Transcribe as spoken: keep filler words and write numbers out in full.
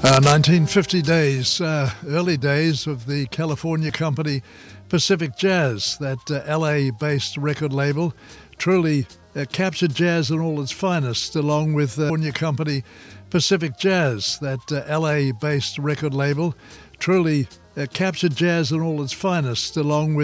Uh, nineteen fifty days, uh, early days of the California company Pacific Jazz, that uh, L A-based record label, truly uh, captured jazz in all its finest, along with uh, California company Pacific Jazz, that uh, L A-based record label, truly uh, captured jazz in all its finest, along with